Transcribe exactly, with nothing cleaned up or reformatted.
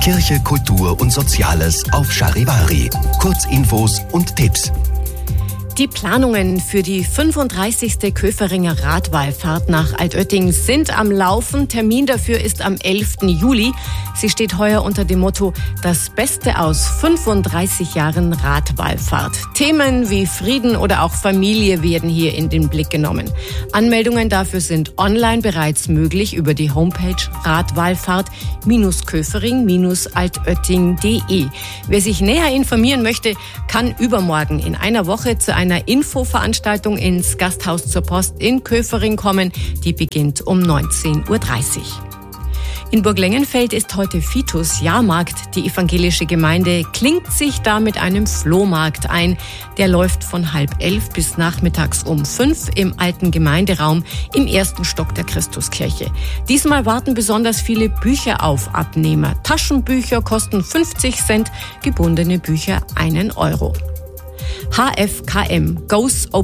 Kirche, Kultur und Soziales auf Charivari. Kurzinfos und Tipps. Die Planungen für die fünfunddreißigste Köferinger Radwallfahrt nach Altötting sind am Laufen. Termin dafür ist am elften Juli. Sie steht heuer unter dem Motto Das Beste aus fünfunddreißig Jahren Radwallfahrt. Themen wie Frieden oder auch Familie werden hier in den Blick genommen. Anmeldungen dafür sind online bereits möglich über die Homepage radwallfahrt köfering altötting punkt de. Wer sich näher informieren möchte, kann übermorgen in einer Woche zu einer Infoveranstaltung ins Gasthaus zur Post in Köfering kommen. Die beginnt um neunzehn Uhr dreißig. In Burglengenfeld ist heute Vitus Jahrmarkt. Die evangelische Gemeinde klingt sich da mit einem Flohmarkt ein. Der läuft von halb elf bis nachmittags um fünf im alten Gemeinderaum im ersten Stock der Christuskirche. Diesmal warten besonders viele Bücher auf Abnehmer. Taschenbücher kosten fünfzig Cent, gebundene Bücher einen Euro. H F K M Goes Open